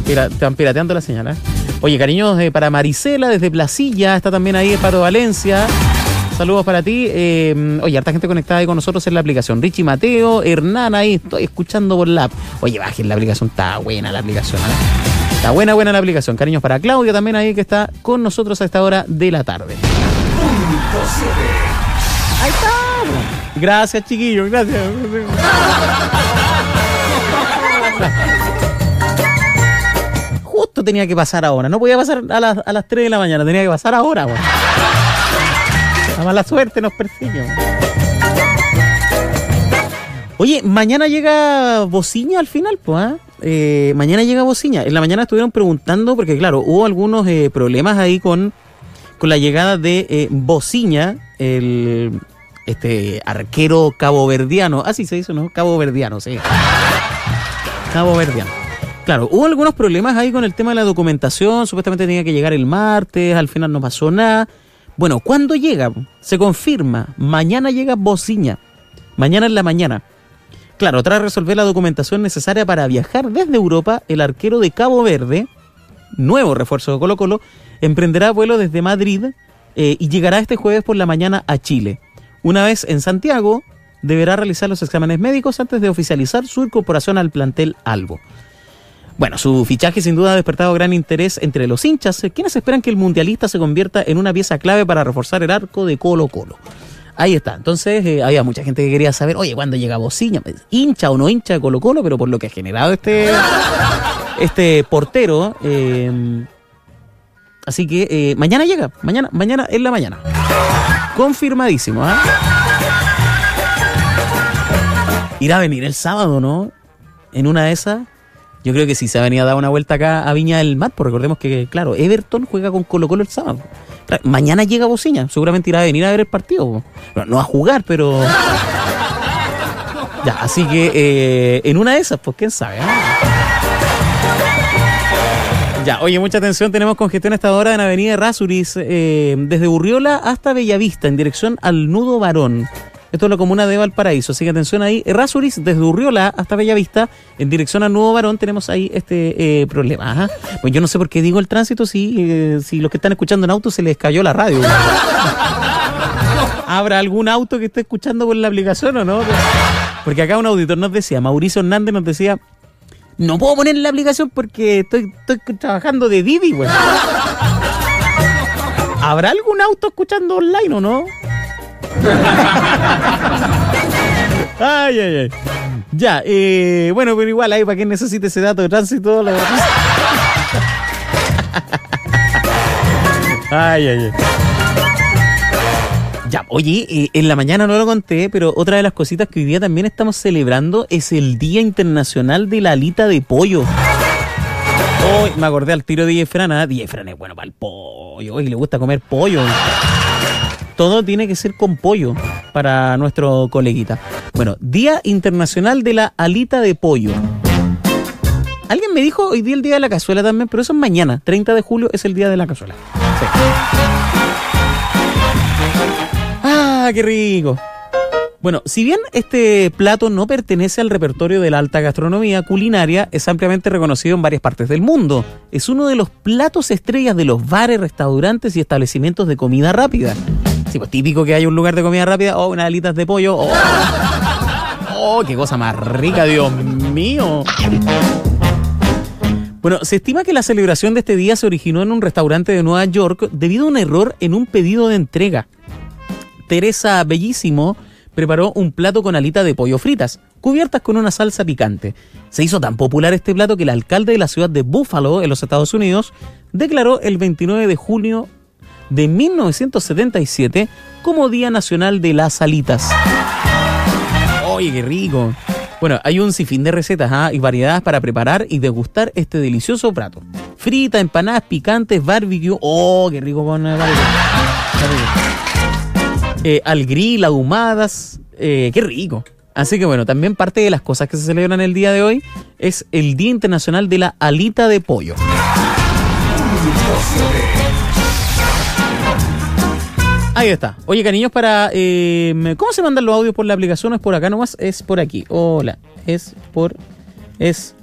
Te van pirateando la señal, ¿eh? Oye, cariños para Marisela desde Placilla, está también ahí Pato Valencia. Saludos para ti. Oye, harta gente conectada ahí con nosotros en la aplicación. Richie Mateo, Hernán ahí, estoy escuchando por la app. Oye, bajen la aplicación, está buena la aplicación, ¿eh? Está buena la aplicación. Cariños para Claudia también ahí que está con nosotros a esta hora de la tarde. Ahí está. Gracias, chiquillos, gracias. Justo tenía que pasar ahora. No podía pasar a las 3 de la mañana, tenía que pasar ahora, güey. La mala suerte nos persigue. Oye, mañana llega Bociña al final, pues, ¿eh? Mañana llega Bociña. En la mañana estuvieron preguntando, porque claro, hubo algunos problemas ahí con la llegada de Bociña, el arquero caboverdiano. Así se dice, ¿no? Caboverdiano, sí. Caboverdiano. Claro, hubo algunos problemas ahí con el tema de la documentación. Supuestamente tenía que llegar el martes, al final no pasó nada. Bueno, ¿cuándo llega? Se confirma. Mañana llega Bociña. Mañana en la mañana. Claro, tras resolver la documentación necesaria para viajar desde Europa, el arquero de Cabo Verde, nuevo refuerzo de Colo-Colo, emprenderá vuelo desde Madrid y llegará este jueves por la mañana a Chile. Una vez en Santiago, deberá realizar los exámenes médicos antes de oficializar su incorporación al plantel albo. Bueno, su fichaje sin duda ha despertado gran interés entre los hinchas, quienes esperan que el mundialista se convierta en una pieza clave para reforzar el arco de Colo-Colo. Ahí está. Entonces, había mucha gente que quería saber, oye, ¿cuándo llega Bociña? Hincha o no hincha de Colo-Colo, pero por lo que ha generado este portero. Así que mañana llega, mañana en la mañana. Confirmadísimo, ¿eh? Irá a venir el sábado, ¿no? En una de esas. Yo creo que sí se ha venido a dar una vuelta acá a Viña del Mar, porque recordemos que, claro, Everton juega con Colo-Colo el sábado. Mañana llega Bociña, seguramente irá a venir a ver el partido. No a jugar, pero... Ya, así que en una de esas, pues quién sabe, ¿eh? Ya, oye, mucha atención, tenemos congestión a esta hora en Avenida Errázuriz, desde Urriola hasta Bellavista, en dirección al Nudo Barón. Esto es la comuna de Valparaíso, así que atención ahí. Errázuriz, desde Urriola hasta Bellavista, en dirección al Nuevo Barón, tenemos ahí este problema. Ajá. Pues yo no sé por qué digo el tránsito si los que están escuchando en auto se les cayó la radio. ¿Habrá algún auto que esté escuchando por la aplicación o no? Porque acá un auditor nos decía, Mauricio Hernández nos decía, no puedo poner la aplicación porque estoy trabajando de Didi, güey. ¿Habrá algún auto escuchando online o no? Ay. Ya, bueno, pero igual ahí para quien necesite ese dato de tránsito. Ay. Ya, oye, en la mañana no lo conté, pero otra de las cositas que hoy día también estamos celebrando es el Día Internacional de la Alita de Pollo. Hoy me acordé al tiro de DJ Fran, ¿eh? DJ Fran es bueno para el pollo, hoy le gusta comer pollo. Todo tiene que ser con pollo para nuestro coleguita. Bueno, Día Internacional de la Alita de Pollo. Alguien me dijo hoy día el Día de la Cazuela también, pero eso es mañana. 30 de julio es el Día de la Cazuela. Sí. ¡Ah, qué rico! Bueno, si bien este plato no pertenece al repertorio de la alta gastronomía culinaria, es ampliamente reconocido en varias partes del mundo. Es uno de los platos estrellas de los bares, restaurantes y establecimientos de comida rápida. Sí, pues típico que hay un lugar de comida rápida, unas alitas de pollo, qué cosa más rica, Dios mío. Bueno, se estima que la celebración de este día se originó en un restaurante de Nueva York debido a un error en un pedido de entrega. Teresa Bellísimo preparó un plato con alitas de pollo fritas, cubiertas con una salsa picante. Se hizo tan popular este plato que el alcalde de la ciudad de Buffalo, en los Estados Unidos, declaró el 29 de junio de 1977 como Día Nacional de las Alitas. ¡Oye, qué rico! Bueno, hay un sinfín de recetas y variedades para preparar y degustar este delicioso plato. Frita, empanadas, picantes, barbecue. ¡Oh, qué rico con barbecue! Al grill, ahumadas. ¡Qué rico! Así que bueno, también parte de las cosas que se celebran el día de hoy es el Día Internacional de la Alita de Pollo. Ahí está. Oye, cariños, para... ¿cómo se mandan los audios por la aplicación? ¿Es por acá nomás? Es por aquí. Hola. Es